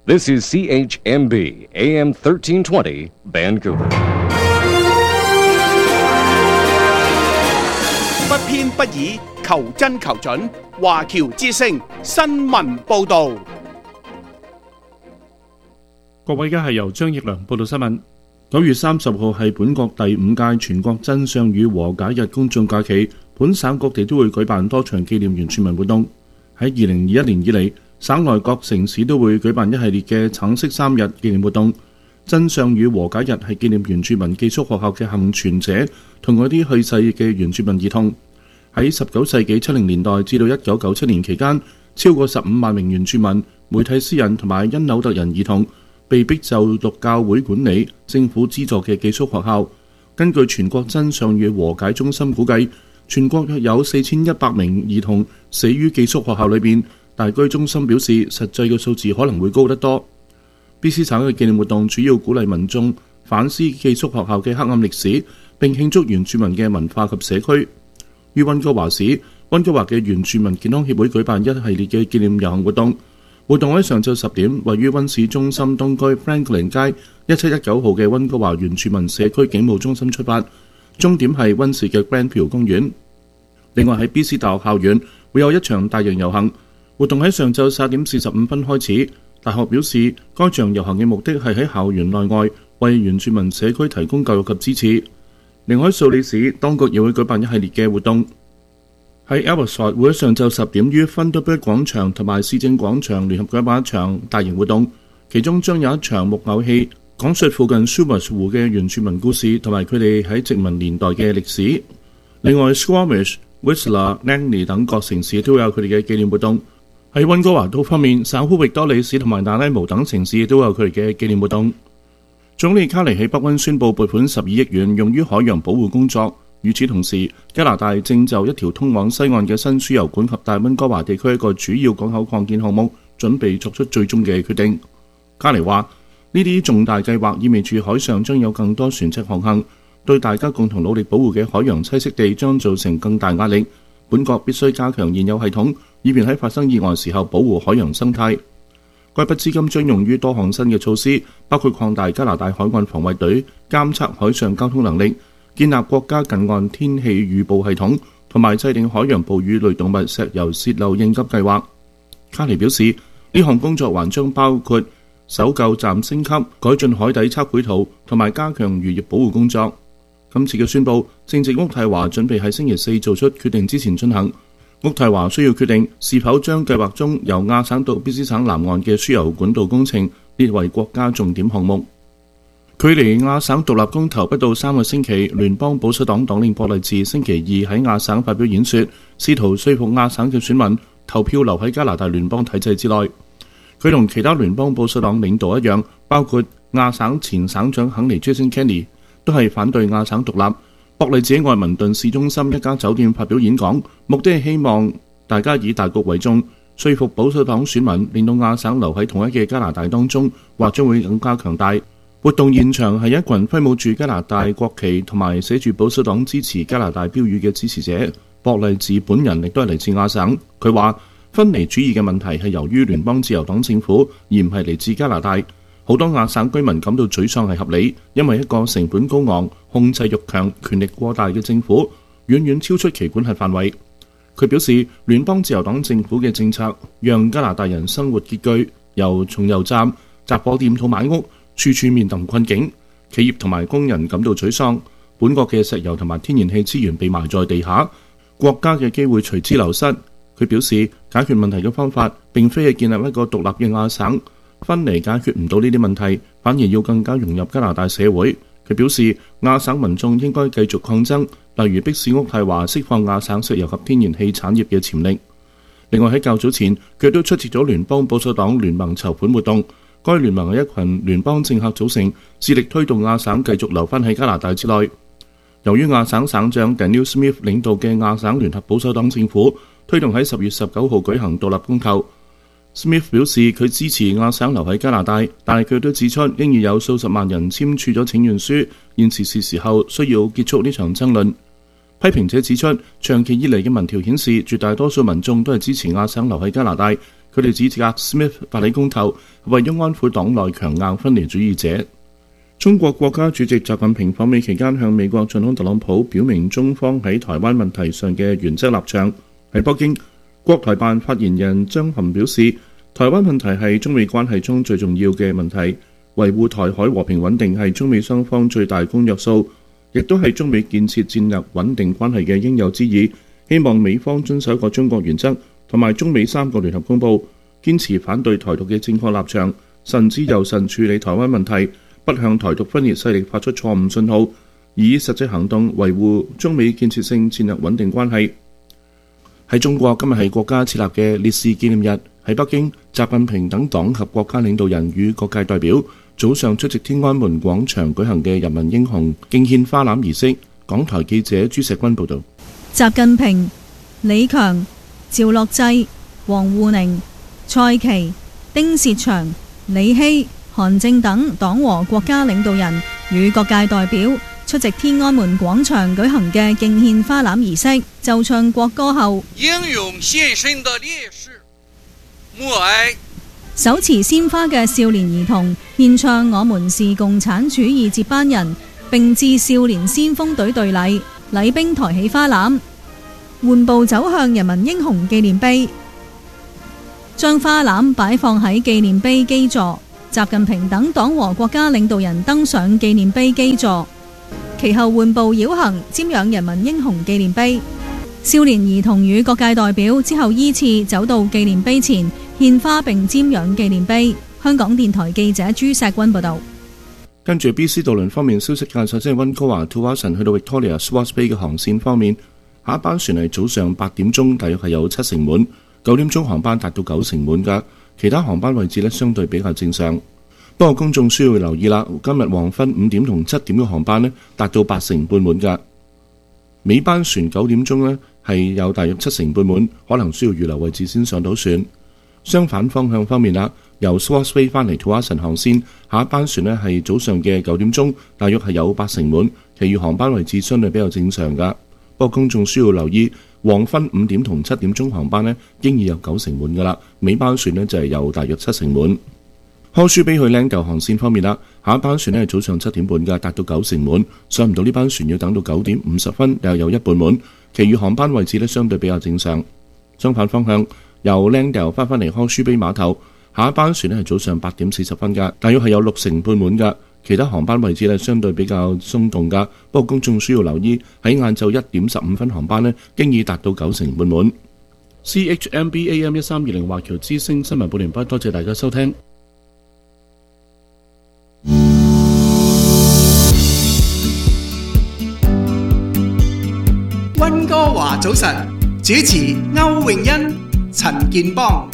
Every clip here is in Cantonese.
This is CHMB AM 1320 Vancouver。 不偏不倚，求真求準。華僑之聲新聞報導。 各位，而家係由張奕良報道新聞。9月30號係本國第5屆全國真相與和解日公眾假期，本省各地都會舉辦多場紀念原住民活動。喺2021年以嚟，省內各城市都會舉辦一系列嘅橙色3日紀念活動。真相與和解日係紀念原住民寄宿學校嘅幸存者同嗰啲去世嘅原住民兒童。喺19世紀70年代至到1997年期間，超過15萬名原住民、梅蒂斯人同埋因紐特人兒童被逼就讀教會管理、政府資助嘅寄宿學校。根據全國真相與和解中心估計，全國約有4100名兒童死於寄宿學校裏邊，大居中心表示實際嘅數字可能會高得多。BC 省嘅紀念活動主要鼓勵民眾反思寄宿學校嘅黑暗歷史，並慶祝原住民嘅文化及社區。於溫哥華市，溫哥華嘅原住民健康協會舉辦一系列嘅紀念遊行活動。活動喺上晝10點，位於溫市中心東區 Franklin 街1719號嘅溫哥華原住民社區警務中心出發，終點係溫市嘅 Grandview 公園。另外喺 BC 大學校園會有一場大型遊行，活動喺上晝11點45分開始。大學表示，該場遊行嘅目的係喺校園內外為原住民社區提供教育及支持。另外喺素里市，當局亦會舉辦一系列嘅活動。喺 Abbotsford 會喺上晝10點於 Thunderbird 廣場同埋市政廣場聯合舉辦一場大型活動，其中將有一場木偶戲，講述附近 Sumas 湖嘅原住民故事同埋佢哋喺殖民年代嘅歷史。另外 Squamish、Whistler、Langley 等各城市都有佢哋嘅紀念活動。喺溫哥華島方面，省府域多利市同埋那拉姆等城市都有佢哋嘅紀念活動。總理卡尼喺北溫宣布撥款12億元用於海洋保護工作。與此同時，加拿大正就一條通往西岸嘅新輸油管及大溫哥華地區一個主要港口擴建項目準備作出最終嘅決定。卡尼話：呢啲重大計劃意味住海上將有更多船隻航行，對大家共同努力保護嘅海洋棲息地將造成更大壓力。本國必須加強現有系統，以便喺發生意外時候保護海洋生態。該筆資金將用於多項新嘅措施，包括擴大加拿大海岸防衛隊監測海上交通能力，建立國家近岸天氣預報系統，同埋制定海洋哺乳類動物石油泄漏應急計劃。卡尼表示，呢項工作還將包括搜救站升級、改進海底測繪圖，同埋加強漁業保護工作。今次嘅宣佈，正值渥太華準備喺星期4做出決定之前進行。渥太華需要決定是否將計劃中由亞省到 BC 省南岸嘅輸油管道工程列為國家重點項目。距離亞省獨立公投不到3個星期，聯邦保守黨黨領博勵治星期二喺亞省發表演說，試圖說服亞省嘅選民投票留喺加拿大聯邦體制之內。佢同其他聯邦保守黨領導一樣，包括亞省前省長肯尼 Jason Kenney 都係反對亞省獨立。博勵治喺愛民頓市中心一家酒店發表演講，目的係希望大家以大局為重，說服保守黨選民令到亞省留喺同一嘅加拿大當中，或將會更加強大。活動現場係一群揮舞住加拿大國旗同埋寫住保守黨支持加拿大標語嘅支持者。博勵治本人亦都係嚟自亞省。佢話分離主義嘅問題係由於聯邦自由黨政府，而唔係嚟自加拿大。好多亞省居民感到沮喪係合理，因為一個成本高昂、控制欲強、權力過大嘅政府遠遠超出其管轄範圍。佢表示，聯邦自由黨政府嘅政策讓加拿大人生活拮據，由重油站、雜貨店到買屋，處處面臨困境。企業同埋工人感到沮喪，本國嘅石油同埋天然氣資源被埋在地下，國家嘅機會隨之流失。佢表示，解決問題嘅方法並非係建立一個獨立嘅亞省。分離解決唔到呢啲問題，反而要更加融入加拿大社會。佢表示，亞省民眾應該繼續抗爭，例如迫使渥太華釋放亞省石油及天然氣產業嘅潛力。另外喺較早前，佢都出席咗聯邦保守黨聯盟籌款活動。該聯盟係一群聯邦政客組成，致力推動亞省繼續留返喺加拿大之內。由於亞省省長 Daniel Smith 領導嘅亞省聯合保守黨政府推動喺10月19號舉行獨立公投。Smith 表示佢支持亞省留喺加拿大，但係佢都指出應要有數十萬人簽署咗請願書，現時是時候需要結束呢場爭論。 批評者指出，長期以嚟嘅民調顯示，絕大多數民眾都係支持亞省留喺加拿大。佢哋指責 Smith 發起公投，為咗安撫黨內強硬分離主義者。中國國家主席習近平訪美期間向美國總統特朗普表明中方喺台灣問題上嘅原則立場。喺北京，國台辦發言人張含表示，台灣問題係中美關係中最重要嘅問題，維護台海和平穩定係中美雙方最大公約數，亦都係中美建設戰略穩定關係嘅應有之義。希望美方遵守一個中國原則同埋中美3個聯合公報，堅持反對台獨嘅正確立場，慎之又慎處理台灣問題，不向台獨分裂勢力發出錯誤信號，以實際行動維護中美建設性戰略穩定關係。喺中國，今日係國家設立嘅烈士紀念日。喺北京，習近平等黨及國家領導人與各界代表早上出席天安門廣場舉行嘅人民英雄敬獻花籃儀式。港台記者朱錫君報導。 習近平、李強、趙樂際、王滬寧、蔡奇、丁薛祥、李希、韓正等黨和國家領導人與各界代表出席天安門廣場舉行嘅敬獻花籃儀式，奏唱國歌後， 英勇獻身的烈士默哀。 手持鮮花嘅少年兒童獻唱我們是共產主義接班人，並致少年先鋒隊隊禮，禮兵抬起花籃，緩步走向人民英雄紀念碑，將花籃擺放喺紀念碑基座。習近平等黨和國家領導人登上紀念碑基座，其後緩步繞行瞻仰人民英雄紀念碑。少年兒童與各界代表之後依次走到紀念碑前獻花並瞻仰紀念碑。香港電台記者朱錫君報道。 跟住 BC 渡輪方面消息，首先係溫哥華 Tsawwassen 去到 Victoria Swartz Bay 嘅航線方面，下一班船係早上8點鐘，大約係有7成滿；9點鐘航班達到9成滿㗎。其他航班位置相對比較正常。不過公眾需要留意啦，今日黃昏5點同7點嘅航班達到8成半滿㗎。尾班船9點鐘係有大約7成半滿，可能需要預留位置先上到船。相反方向方面啦，由 Swartz Bay 返嚟 Tsawwassen 航線，下一班船係早上嘅9點鐘，大約係有8成滿，其餘航班位置相對比較正常㗎。不過公眾需要留意，黃昏5點同7點鐘航班經已有9成滿㗎啦，尾班船就係有大約7成滿。康舒比去 Langdale 航線方面啦，下一班船係早上7點半㗎，達到9成滿，上唔到呢班船要等到9點50分，又有一半滿，其餘航班位置相對比較正常。相反方向，由 Langdale 返嚟康舒比碼頭，下一班船係早上8點40分㗎，大約係有6成半滿㗎，其他航班位置相對比較鬆動㗎。不過公眾需要留意，喺晏晝1點15分航班經已達到9成半滿。CHMB AM 1320華僑之聲新聞報完畢，多謝大家收聽。 溫哥華早晨，主持歐詠欣、陳健邦。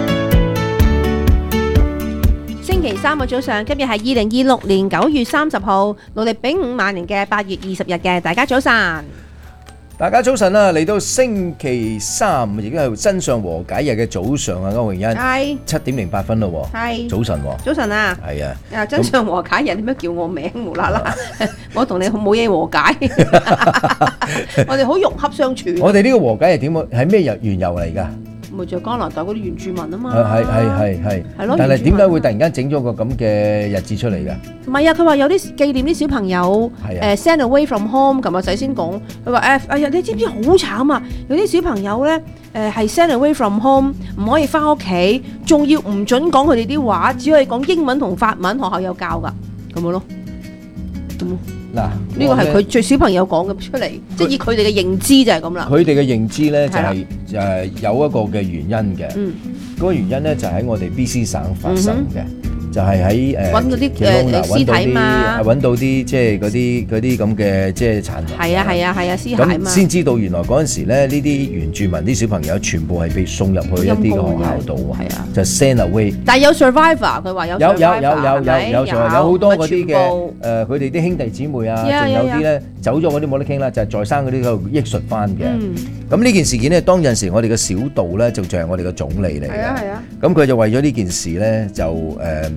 星期三嘅早上，今日係2026年9月30號，農曆丙午晚年嘅8月20日嘅，大家早晨。 大家早晨啦！嚟到星期三，亦都係真相和解日嘅早上啊，歐詠欣。係7點08分咯。係早晨喎。早晨啊。係啊。真相和解日，點解叫我名無啦啦？我同你冇嘢和解，我哋好融洽相處。我哋呢個和解係點？係咩緣由嚟㗎？咪就係加拿大嗰啲原住民啊嘛。係咯。但係點解會突然間整咗個咁嘅日子出嚟㗎？唔係啊，佢話有啲紀念啲小朋友send away from home。琴日仔先講，佢話哎呀，你知唔知好慘啊？有啲小朋友咧係 send away from home， 唔可以翻屋企，仲要唔準講佢哋啲話，只可以講英文同法文，學校有教㗎，咁樣咯。嗱，呢個係佢最小朋友講嘅出嚟，即係以佢哋嘅認知就係咁啦。佢哋嘅認知咧就係有一個嘅原因嘅，嗰個原因咧就喺我哋 BC 省發生嘅。就係喺揾嗰啲屍體嘛，揾到啲即係嗰啲咁嘅即係殘骸。係啊屍體嘛。咁先知道原來嗰陣時咧，呢啲原住民啲小朋友全部係被送入去一啲嘅學校度喎。係啊，就 send away。但係有 survivor， 佢話有 survivor， 有好多嗰啲嘅佢哋啲兄弟姊妹啊，仲有啲咧走咗嗰啲冇得傾啦，就係在生嗰啲喺度憶述翻嘅。咁呢件事件咧，當陣時我哋嘅小道咧就係我哋嘅總理嚟嘅。係啊。咁佢就為咗呢件事咧就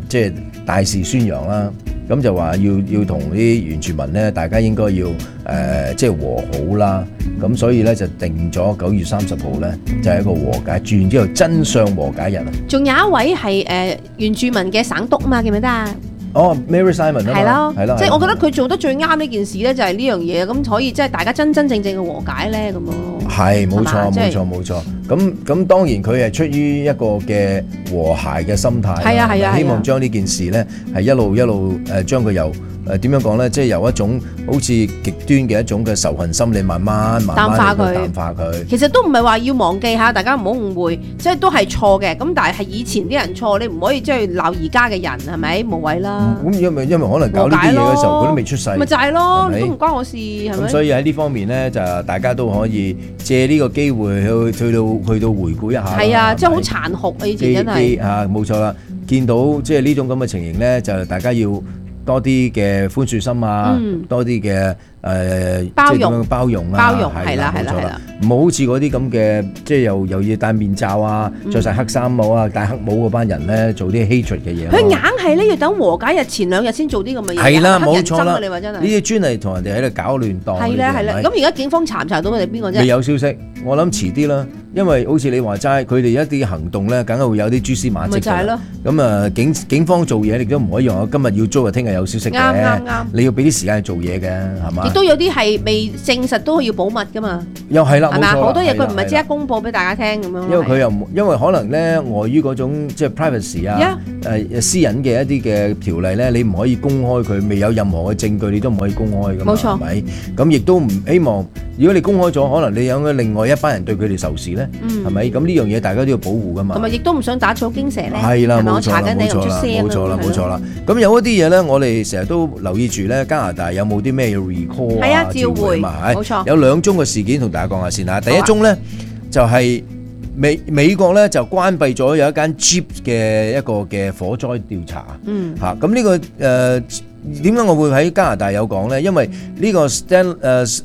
即係大肆宣揚啦。咁就話要同啲原住民咧，大家應該要即係和好啦。咁所以咧就定咗9月30號咧，就係一個和解，轉完之後真相和解日啊！ 仲有一位係原住民嘅省督啊嘛，記唔記得啊？ 哦 ，Mary Simon 啊嘛，係咯， 即係我覺得佢做得最啱呢件事咧，就係呢樣嘢，咁可以即係大家真正嘅和解咧，咁咯。係，冇錯。咁當然佢係出於一個嘅和諧嘅心態，係啊，希望將呢件事咧係一路將佢由點樣講咧，即係由一種好似極端嘅一種嘅仇恨心理，慢慢淡化佢。其實都唔係話要忘記下，大家唔好誤會，即係都係錯嘅。咁但係以前啲人錯，你唔可以即係鬧而家嘅人，係咪？無謂啦。咁因為可能搞呢啲嘢嘅時候，佢都未出世，咪就係咯，都唔關我事，係咪？咁所以喺呢方面咧，就大家都可以借呢個機會去到回顧一下。係啊，即係好殘酷啊！以前真係嚇冇錯啦，見到即係呢種咁嘅情形咧，就大家要多啲嘅寬恕心啊，多啲嘅包容啊，係啦，唔好好似嗰啲咁嘅，即係又要戴面罩啊，着晒黑衫帽啊，戴黑帽嗰班人咧，做啲 hatred 嘅嘢。佢硬係咧要等和解日前2日先做啲咁嘅嘢。係啦，冇錯啦。你話真係呢啲專係同人哋喺度搞亂檔。係啦。咁而家警方查唔查到佢哋邊個啫？未有消息，我諗遲啲啦。因為好似你話齋，佢哋一啲行動咧，梗係會有啲蛛絲馬跡。咪就係咯。咁啊，警方做嘢，你都唔可以話我今日要做，聽日有消息嘅。啱。你要俾啲時間去做嘢嘅，係嘛？亦都有啲係未證實都要保密噶嘛。又係啦，係嘛？好多嘢佢唔係即刻公佈俾大家聽咁樣。因為佢又因為可能咧，礙於嗰種即係 privacy 啊，私隱嘅一啲嘅條例咧，你唔可以公開佢，未有任何嘅證據，你都唔可以公開噶嘛。冇錯。係咪？咁亦都唔希望，如果你公開咗，可能你有另外一班人對佢哋仇視咧，係咪？咁呢樣嘢大家都要保護噶嘛。同埋亦都唔想打草驚蛇咧。係啦，冇錯啦，冇錯啦。咁有一啲嘢咧，我哋成日都留意住咧，加拿大有冇啲咩要 recall 啊？係啊，召回嘛，冇錯。有2宗嘅事件同大家講下先嚇。第一宗咧就係美國咧就關閉咗有一間 Jeep 嘅一個嘅火災調查。嚇咁呢個點解我會喺加拿大有講咧？因為呢個 Stellantis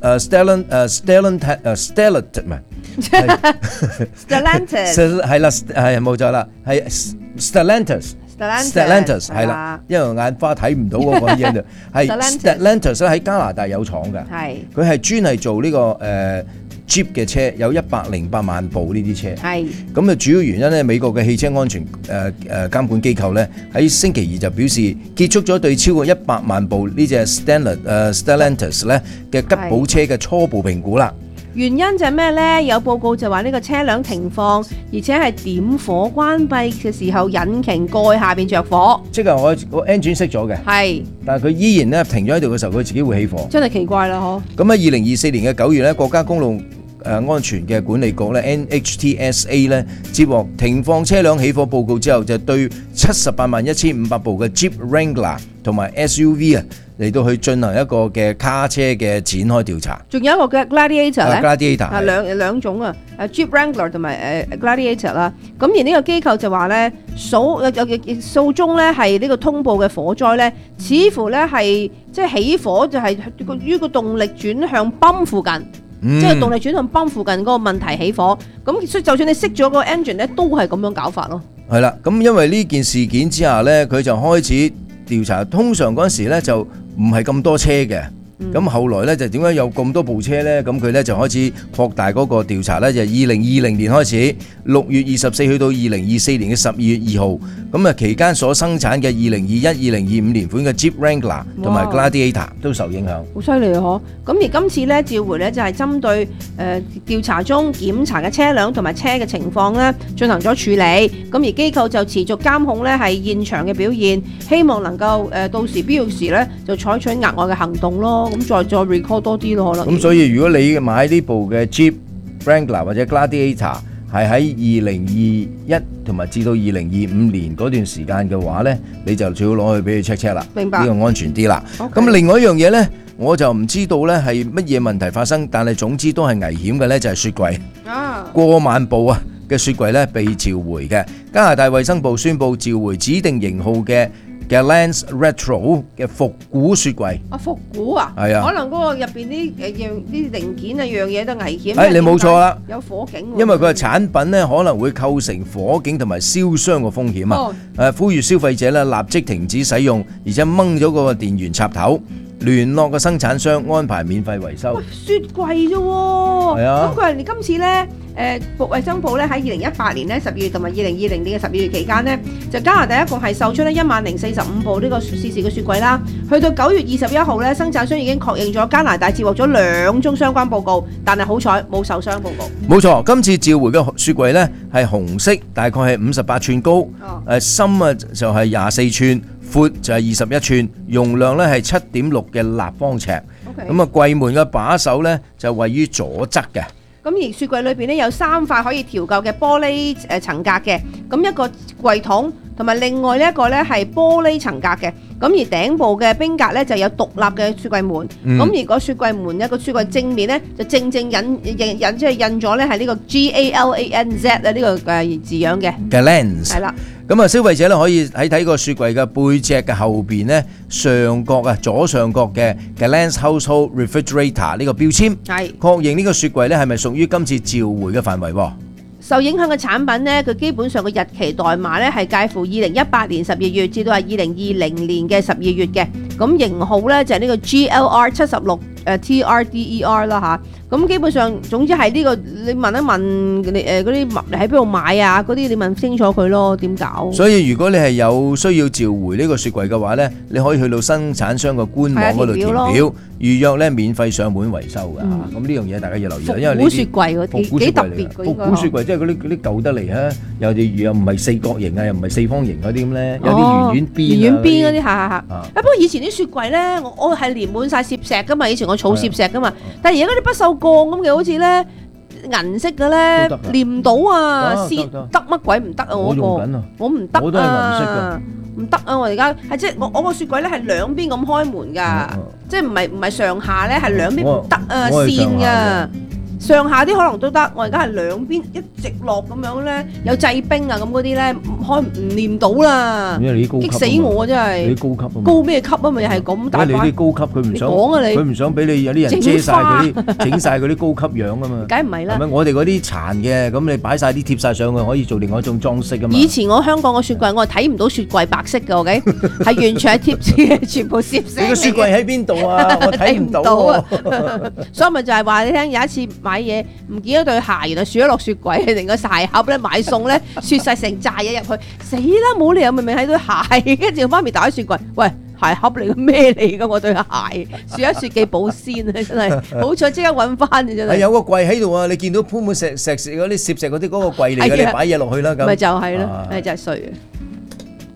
係啦，係冇錯啦，係 Stellantis 係啦，因為眼花睇唔到嗰個嘢就係 Stellantis 喺加拿大有廠嘅，佢係專係做呢個Jeep 嘅車，有108萬部呢啲車。咁啊，主要原因咧，美國嘅汽車安全監管機構咧喺星期2就表示結束咗對超過100萬部呢隻 Stellantis 咧嘅吉普車嘅初步評估啦。原因就係咩呢？有報告就話呢個車輛停放，而且係點火關閉嘅時候，引擎蓋下邊着火。即係我 engine 熄咗嘅，係，但係佢依然咧停咗喺度嘅時候，佢自己會起火。真係奇怪啦，嗬！咁喺2024年嘅9月咧，國家公路安全嘅管理局咧 NHTSA 咧接獲停放車輛起火報告之後，就對781500部嘅 Jeep Wrangler 同埋 SUV 啊嚟到去進行一個嘅卡車嘅展開調查。仲有一個嘅 Gladiator 咧，Gladiator 兩種啊，Jeep Wrangler 同埋Gladiator 啦。咁而呢個機構就話咧，數宗咧係呢個通報嘅火災咧，似乎咧係即係起火就係於個動力轉向泵附近。即係動力轉向泵附近嗰個問題起火，咁所以就算你熄咗個 engine 咧，都係咁樣搞法咯。係啦，咁因為呢件事件之下咧，佢就開始調查。通常嗰陣時咧就唔係咁多車嘅，咁後來咧就點解有咁多部車咧？咁佢咧就開始擴大嗰個調查咧，就2020年開始，6月24去到2024年嘅12月2號，咁啊期間所生產嘅2021-2025年款嘅 Jeep Wrangler 同埋 Gladiator 都受影響。好犀利啊！嗬！咁而今次咧召回咧就係針對調查中檢查嘅車輛同埋車嘅情況咧進行咗處理。咁而機構就持續監控咧係現場嘅表現，希望能夠到時必要時咧就採取額外嘅行動咯。咁再 record 多啲咯，可能。咁所以如果你買呢部嘅 Jeep Wrangler 或者 Gladiator 係喺2021同埋至到2025年嗰段時間嘅話咧，你就最好攞去俾佢 check 啦。明白。呢個安全啲啦。咁另外一樣嘢咧，我就唔知道咧係乜嘢問題發生，但係總之都係危險嘅咧，就係雪櫃。過萬部啊嘅雪櫃咧被召回嘅。加拿大衛生部宣布召回指定型號嘅 Galance Retro 嘅復古雪櫃。 復古啊？係啊。可能嗰個入邊啲零件啊樣嘢都危險。 你冇錯啦， 有火警。 因為佢嘅產品咧可能會構成火警同埋燒傷嘅風險啊！呼籲消費者咧立即停止使用，而且掹咗個電源插頭。聯絡嘅生產商安排免費維修。 雪櫃啫喎， 係啊。咁佢係今次咧，衞生部咧喺2018年咧12月同埋2020年嘅12月期間咧，就加拿大一共係售出咧10,045部呢個試試嘅雪櫃啦。去到9月21號咧，生產商已經確認咗加拿大接獲咗2宗相關報告，但係好彩冇受傷報告。 冇錯，今次召回嘅雪櫃咧係紅色，大概係58寸高，深啊就係24寸。闊就係21寸，容量咧係7.6嘅立方尺。咁啊，櫃門嘅把手咧就位於左側嘅。 咁而雪櫃裏邊咧有3塊可以調校嘅玻璃層格嘅，咁一個櫃桶同埋另外一個咧係玻璃層格嘅。咁而頂部嘅冰格咧就有獨立嘅雪櫃門。咁而個雪櫃門一個雪櫃正面咧就正印即係印咗咧係呢個 GALANZ 啊呢個字樣嘅。 Galance 係啦。 咁啊，消費者咧可以睇個雪櫃嘅背脊嘅後邊咧上角啊左上角嘅 Galance Household Refrigerator 呢個標籤，係確認呢個雪櫃咧係咪屬於今次召回嘅範圍喎？ 受影響嘅產品咧，佢基本上個日期代碼咧係介乎2018年12月至到係2020年嘅12月嘅。咁型號咧就係呢個 GLR 76TRDER 啦嚇。咁基本上總之係呢個，你問一問你嗰啲你喺邊度買啊？嗰啲你問清楚佢咯，點搞？ 所以如果你係有需要召回呢個雪櫃嘅話咧，你可以去到生產商嘅官網嗰度填表，預約咧免費上門維修㗎。咁呢樣嘢大家要留意，因為復古雪櫃嗰幾特別復古雪櫃即係嗰啲舊得嚟啊，又唔係四角形啊，又唔係四方形嗰啲咁咧，有啲圓邊嗰啲嚇。不過以前啲雪櫃咧，我係連滿晒攝石㗎嘛，以前我儲攝石㗎嘛，但係而家嗰啲不鏽鋼咁嘅，好似咧銀色嘅咧，黏唔到啊，蝕得乜鬼唔得啊！我唔得啊，我都係銀色嘅，唔得啊！我而家係即係我個雪櫃咧係兩邊咁開門㗎，即係唔係上下咧係兩邊唔得啊，線㗎。上下啲可能都得，我而家係兩邊一直落咁樣咧，有製冰啊咁嗰啲咧，開唔黏到啦，激死我真係！ 你啲高級啊？ 高咩級啊？咪又係咁大塊。 你啲高級佢唔想講啊你， 佢唔想俾你有啲人遮曬嗰啲，整曬嗰啲高級樣啊嘛。 梗唔係啦。 係咪我哋嗰啲殘嘅，咁你擺曬啲貼曬上去，可以做另外一種裝飾啊嘛。 以前我香港個雪櫃，我係睇唔到雪櫃白色嘅，OK，係完全係貼住嘅，全部攝石。 你個雪櫃喺邊度啊？我睇唔到啊！ 所以咪就係話你聽，有一次買嘢唔見咗對鞋，原來雪咗落雪櫃，成個鞋盒咧買餸咧雪晒成扎嘢入去，死啦！冇理由明明係對鞋，跟住我媽咪打開雪櫃，喂，鞋盒嚟嘅咩嚟㗎？我對鞋雪一雪幾保鮮啊！真係好彩即刻揾翻嘅真係。 有個櫃喺度啊！你見到鋪滿石嗰啲攝石嗰啲嗰個櫃嚟嘅，你擺嘢落去啦咁。 咪就係咯，咪真係衰啊！